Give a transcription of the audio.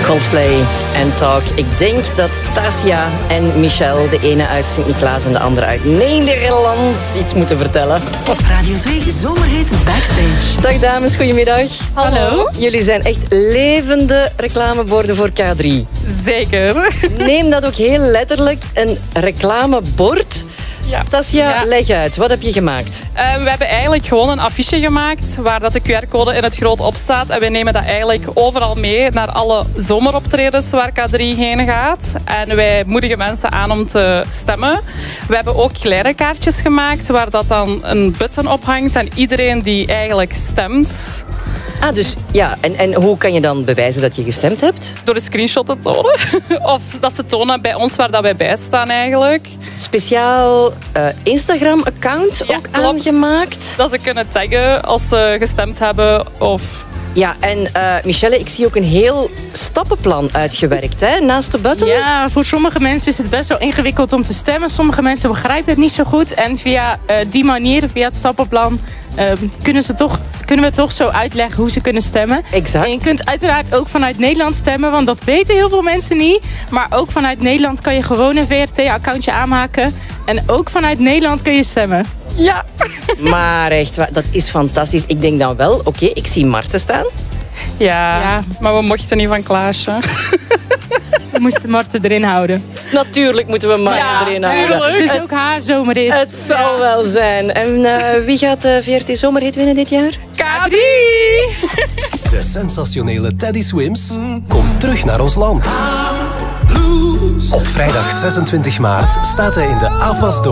Coldplay en Talk. Ik denk dat Tasia en Michel, de ene uit Sint-Niklaas en de andere uit Nederland, iets moeten vertellen. Radio 2 Zomerhit Backstage. Dag dames, goedemiddag. Hallo. Jullie zijn echt levende reclameborden voor K3. Zeker. Neem dat ook heel letterlijk, een reclamebord. Ja. Tasia, leg uit. Wat heb je gemaakt? We hebben eigenlijk gewoon een affiche gemaakt waar dat de QR-code in het groot op staat. En we nemen dat eigenlijk overal mee naar alle zomeroptredens waar K3 heen gaat. En wij moedigen mensen aan om te stemmen. We hebben ook kaartjes gemaakt waar dat dan een button op hangt. En iedereen die eigenlijk stemt... Ah, dus ja. En hoe kan je dan bewijzen dat je gestemd hebt? Door een screenshot te tonen. Of dat ze tonen bij ons waar dat wij bij staan eigenlijk. Speciaal Instagram-account ook aangemaakt. Dat ze kunnen taggen als ze gestemd hebben of... Ja, en Michelle, ik zie ook een heel stappenplan uitgewerkt, hè, naast de button. Ja, voor sommige mensen is het best wel ingewikkeld om te stemmen. Sommige mensen begrijpen het niet zo goed. En via die manier, via het stappenplan, kunnen we toch zo uitleggen hoe ze kunnen stemmen. Exact. En je kunt uiteraard ook vanuit Nederland stemmen, want dat weten heel veel mensen niet. Maar ook vanuit Nederland kan je gewoon een VRT-accountje aanmaken. En ook vanuit Nederland kun je stemmen. Ja. Maar echt, dat is fantastisch. Ik denk dan wel, oké, ik zie Marten staan. Ja, maar we mochten niet van Klaasje. We moesten Marten erin houden. Natuurlijk moeten we Marten erin houden. Tuurlijk. Het is ook haar zomerrit. Het zal wel zijn. En wie gaat de VRT Zomerhit winnen dit jaar? K3! De sensationele Teddy Swims komt terug naar ons land. Op vrijdag 26 maart staat hij in de AFAS